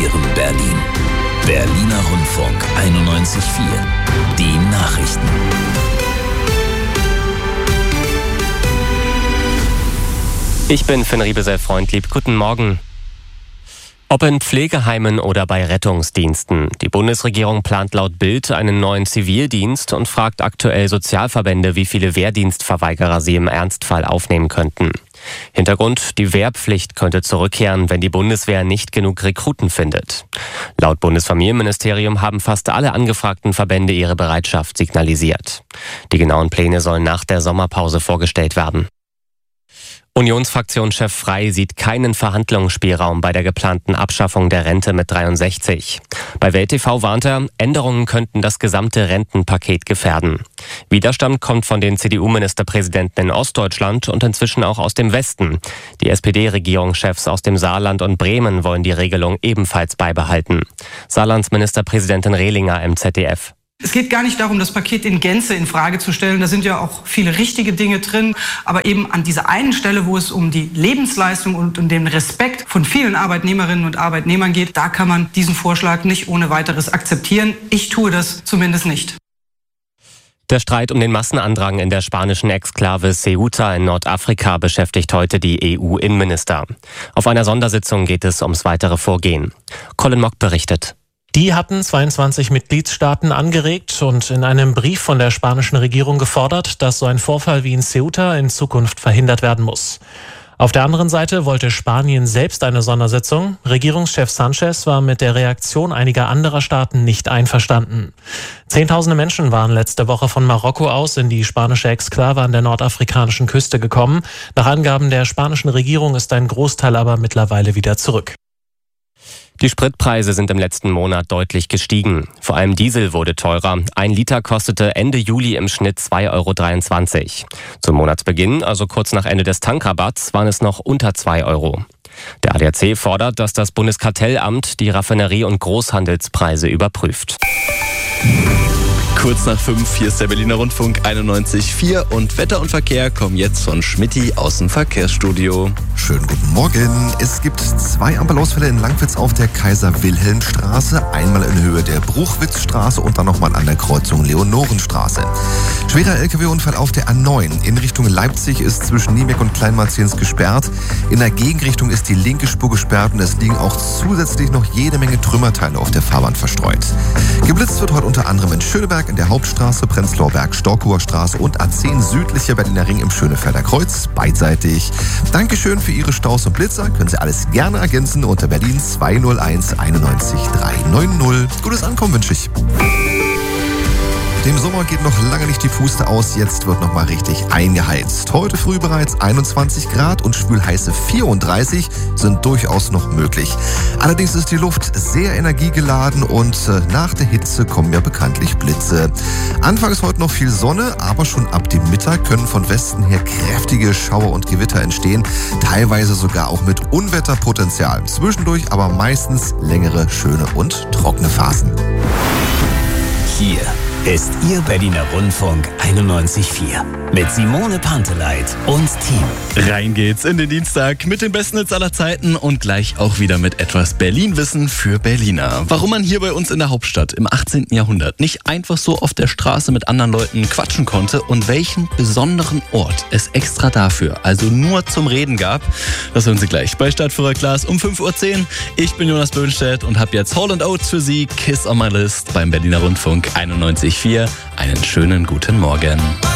präsentieren Berlin. Berliner Rundfunk 91.4. Die Nachrichten. Ich bin Finn Riebesell-Freundlieb. Guten Morgen. Ob in Pflegeheimen oder bei Rettungsdiensten. Die Bundesregierung plant laut Bild einen neuen Zivildienst und fragt aktuell Sozialverbände, wie viele Wehrdienstverweigerer sie im Ernstfall aufnehmen könnten. Hintergrund: die Wehrpflicht könnte zurückkehren, wenn die Bundeswehr nicht genug Rekruten findet. Laut Bundesfamilienministerium haben fast alle angefragten Verbände ihre Bereitschaft signalisiert. Die genauen Pläne sollen nach der Sommerpause vorgestellt werden. Unionsfraktionschef Frey sieht keinen Verhandlungsspielraum bei der geplanten Abschaffung der Rente mit 63. Bei Welt TV warnt er, Änderungen könnten das gesamte Rentenpaket gefährden. Widerstand kommt von den CDU-Ministerpräsidenten in Ostdeutschland und inzwischen auch aus dem Westen. Die SPD-Regierungschefs aus dem Saarland und Bremen wollen die Regelung ebenfalls beibehalten. Saarlands Ministerpräsidentin Rehlinger im ZDF. Es geht gar nicht darum, das Paket in Gänze in Frage zu stellen. Da sind ja auch viele richtige Dinge drin. Aber eben an dieser einen Stelle, wo es um die Lebensleistung und um den Respekt von vielen Arbeitnehmerinnen und Arbeitnehmern geht, da kann man diesen Vorschlag nicht ohne weiteres akzeptieren. Ich tue das zumindest nicht. Der Streit um den Massenandrang in der spanischen Exklave Ceuta in Nordafrika beschäftigt heute die EU-Innenminister. Auf einer Sondersitzung geht es ums weitere Vorgehen. Colin Mock berichtet. Die hatten 22 Mitgliedstaaten angeregt und in einem Brief von der spanischen Regierung gefordert, dass so ein Vorfall wie in Ceuta in Zukunft verhindert werden muss. Auf der anderen Seite wollte Spanien selbst eine Sondersitzung. Regierungschef Sanchez war mit der Reaktion einiger anderer Staaten nicht einverstanden. Zehntausende Menschen waren letzte Woche von Marokko aus in die spanische Exklave an der nordafrikanischen Küste gekommen. Nach Angaben der spanischen Regierung ist ein Großteil aber mittlerweile wieder zurück. Die Spritpreise sind im letzten Monat deutlich gestiegen. Vor allem Diesel wurde teurer. 1 Liter kostete Ende Juli im Schnitt 2,23 €. Zum Monatsbeginn, also kurz nach Ende des Tankrabatts, waren es noch unter 2 €. Der ADAC fordert, dass das Bundeskartellamt die Raffinerie- und Großhandelspreise überprüft. Kurz nach 5, hier ist der Berliner Rundfunk 91.4 und Wetter und Verkehr kommen jetzt von Schmitty aus dem Verkehrsstudio. Schönen guten Morgen. Es gibt 2 Ampelausfälle in Langwitz auf der Kaiser-Wilhelm-Straße. Einmal in Höhe der Bruchwitzstraße und dann nochmal an der Kreuzung Leonorenstraße. Schwerer LKW-Unfall auf der A9. In Richtung Leipzig ist zwischen Niebeck und Kleinmarziens gesperrt. In der Gegenrichtung ist die linke Spur gesperrt und es liegen auch zusätzlich noch jede Menge Trümmerteile auf der Fahrbahn verstreut. Geblitzt wird heute unter anderem in Schöneberg, in der Hauptstraße, Prenzlauer Berg, Storkower Straße und A10 südlicher Berliner Ring im Schönefelder Kreuz, beidseitig. Dankeschön für Ihre Staus und Blitzer. Können Sie alles gerne ergänzen unter Berlin 201 91 390. Gutes Ankommen wünsche ich. Dem Sommer geht noch lange nicht die Puste aus, jetzt wird noch mal richtig eingeheizt. Heute früh bereits 21 Grad und schwülheiße 34 sind durchaus noch möglich. Allerdings ist die Luft sehr energiegeladen und nach der Hitze kommen ja bekanntlich Blitze. Anfangs heute noch viel Sonne, aber schon ab dem Mittag können von Westen her kräftige Schauer und Gewitter entstehen, teilweise sogar auch mit Unwetterpotenzial. Zwischendurch aber meistens längere, schöne und trockene Phasen. Hier ist Ihr Berliner Rundfunk 91.4 mit Simone Panteleit und Team. Rein geht's in den Dienstag mit den besten Hits aller Zeiten und gleich auch wieder mit etwas Berlin-Wissen für Berliner. Warum man hier bei uns in der Hauptstadt im 18. Jahrhundert nicht einfach so auf der Straße mit anderen Leuten quatschen konnte und welchen besonderen Ort es extra dafür, also nur zum Reden gab, das hören Sie gleich bei Stadtführer Klaas um 5:10 Uhr. Ich bin Jonas Böhnstedt und habe jetzt Hall & Oates für Sie, Kiss on My List beim Berliner Rundfunk 91.4. Einen schönen guten Morgen.